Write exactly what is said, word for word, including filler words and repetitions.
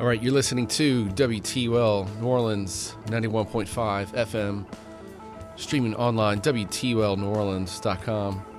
All right, you're listening to W T U L New Orleans ninety-one point five F M, streaming online, W T U L New Orleans dot com.